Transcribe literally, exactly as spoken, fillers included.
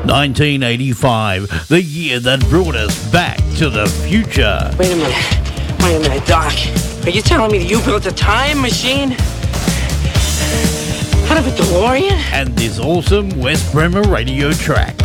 nineteen eighty-five, the year that brought us back to the future. Wait a minute. Wait a minute, Doc. Are you telling me that you built a time machine? Out of a DeLorean? And this awesome West Bremer radio track.